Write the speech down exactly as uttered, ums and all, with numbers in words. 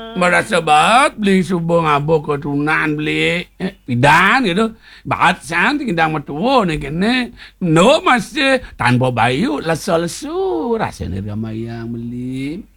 Merasa banget beli subuh ngabo keturunan beli eh, bidan gitu. Bahat san tinggal mertua nih kene. No masih tanpa bayu lesu-lesu rasanya ramayang beli.